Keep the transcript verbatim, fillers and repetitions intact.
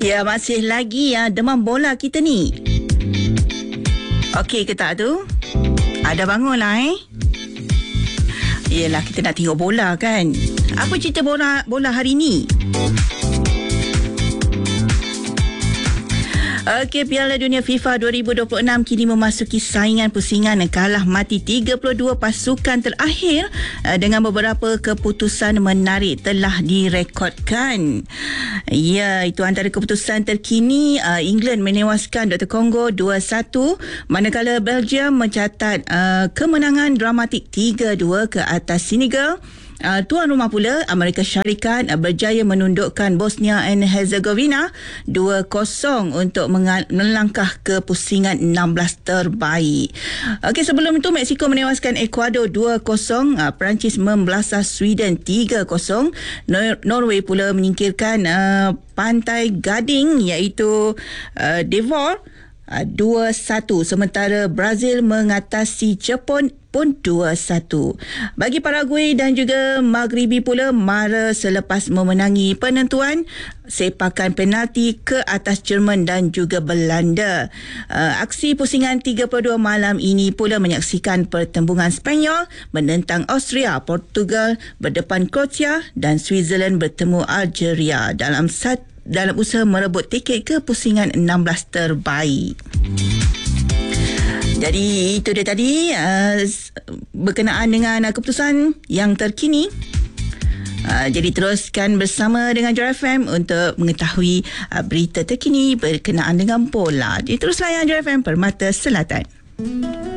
Ya, masih lagi ya demam bola kita ni. Okey ke tak tu? Ada bangun lah eh. Yelah, kita nak tengok bola kan. Apa cerita bola bola hari ni? Okey, Piala Dunia FIFA dua ribu dua puluh enam kini memasuki saingan pusingan kalah mati tiga puluh dua pasukan terakhir uh, dengan beberapa keputusan menarik telah direkodkan. Ya, itu antara keputusan terkini. uh, England menewaskan Doktor Congo dua satu, manakala Belgium mencatat uh, kemenangan dramatik tiga dua ke atas Senegal. Uh, tuan rumah pula Amerika Syarikat uh, berjaya menundukkan Bosnia and Herzegovina dua kosong untuk mengal- melangkah ke pusingan enam belas terbaik. Okey, sebelum itu Mexico menewaskan Ecuador dua kosong, uh, Perancis membelasah Sweden tiga kosong, Nor- Norway pula menyingkirkan uh, Pantai Gading iaitu uh, Devor uh, dua satu, sementara Brazil mengatasi Jepun pun dua satu. Bagi Paraguay dan juga Maghribi pula mara selepas memenangi penentuan sepakan penalti ke atas Jerman dan juga Belanda. Uh, aksi pusingan tiga puluh dua malam ini pula menyaksikan pertembungan Sepanyol menentang Austria, Portugal berdepan Kroasia dan Switzerland bertemu Algeria dalam sat, dalam usaha merebut tiket ke pusingan enam belas terbaik. Jadi itu dia tadi uh, berkenaan dengan uh, keputusan yang terkini. Uh, jadi teruskan bersama dengan Joy F M untuk mengetahui uh, berita terkini berkenaan dengan bola. Jadi terus layan Joy F M Permata Selatan.